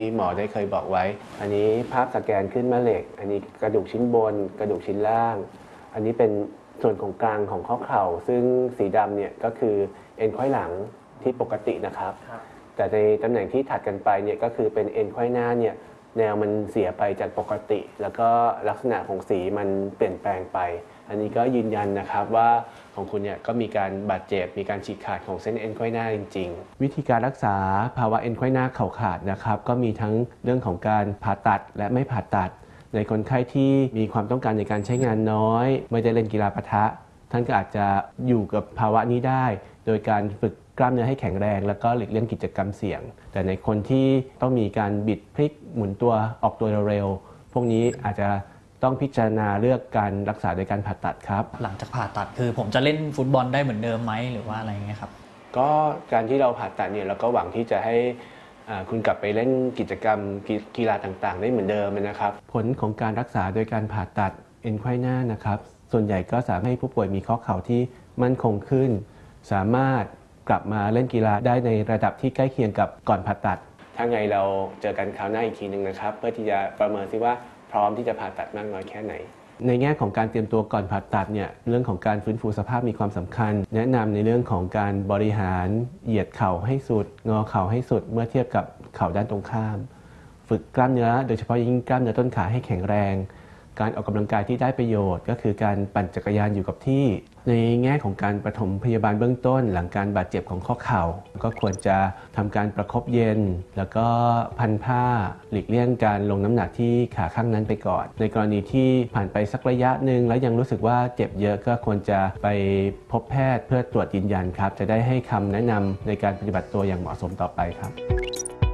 ที่หมอได้เคยบอกไว้อันนี้ภาพสแกนขึ้นแม่เหล็กอันนี้กระดูกชิ้นบนกระดูกชิ้นล่างอันนี้เป็นส่วนของกลางของข้อเข่าซึ่งสีดำเนี่ยก็คือเอ็นไขว้หลังที่ปกตินะครับแต่ในตำแหน่งที่ถัดกันไปเนี่ยก็คือเป็นเอ็นไขว้หน้าเนี่ยแนวมันเสียไปจากปกติแล้วก็ลักษณะของสีมันเปลี่ยนแปลงไปอันนี้ก็ยืนยันนะครับว่าของคุณเนี่ยก็มีการบาดเจ็บมีการฉีกขาดของเส้นเอ็นไขว้หน้าจริงๆวิธีการรักษาภาวะเอ็นไขว้หน้าเข่าขาดนะครับก็มีทั้งเรื่องของการผ่าตัดและไม่ผ่าตัดในคนไข้ที่มีความต้องการในการใช้งานน้อยไม่ได้เล่นกีฬาปะทะท่านก็อาจจะอยู่กับภาวะนี้ได้โดยการฝึกกล้ามเนื้อให้แข็งแรงแล้วก็หลีกเลี่ยงกิจกรรมเสี่ยงแต่ในคนที่ต้องมีการบิดพลิกหมุนตัวออกตัวเร็วๆพวกนี้อาจจะต้องพิจารณาเลือกการรักษาโดยการผ่าตัดครับหลังจากผ่าตัดคือผมจะเล่นฟุตบอลได้เหมือนเดิมไหมหรือว่าอะไรเงี้ยครับก็การที่เราผ่าตัดเนี่ยเราก็หวังที่จะให้คุณกลับไปเล่นกิจกรรมกีฬาต่างๆได้เหมือนเดิมนะครับผลของการรักษาโดยการผ่าตัดเอ็นไขว้หน้านะครับส่วนใหญ่ก็สามารถให้ผู้ป่วยมีข้อเข่าที่มั่นคงขึ้นสามารถกลับมาเล่นกีฬาได้ในระดับที่ใกล้เคียงกับก่อนผ่าตัดถ้าไงเราเจอกันคราวหน้าอีกทีนึงนะครับเพื่อที่จะประเมินซิว่าพร้อมที่จะผ่าตัดมากน้อยแค่ไหนในแง่ของการเตรียมตัวก่อนผ่าตัดเนี่ยเรื่องของการฟื้นฟูสภาพมีความสำคัญแนะนำในเรื่องของการบริหารเหยียดเข่าให้สุดงอเข่าให้สุดเมื่อเทียบกับเข่าด้านตรงข้ามฝึกกล้ามเนื้อโดยเฉพาะยิ่งกล้ามเนื้อต้นขาให้แข็งแรงการออกกำลังกายที่ได้ประโยชน์ก็คือการปั่นจักรยานอยู่กับที่ในแง่ของการปฐมพยาบาลเบื้องต้นหลังการบาดเจ็บของข้อเข่าก็ควรจะทำการประคบเย็นแล้วก็พันผ้าหลีกเลี่ยงการลงน้ำหนักที่ขาข้างนั้นไปก่อนในกรณีที่ผ่านไปสักระยะหนึ่งแล้วยังรู้สึกว่าเจ็บเยอะก็ควรจะไปพบแพทย์เพื่อตรวจยืนยันครับจะได้ให้คำแนะนำในการปฏิบัติตัวอย่างเหมาะสมต่อไปครับ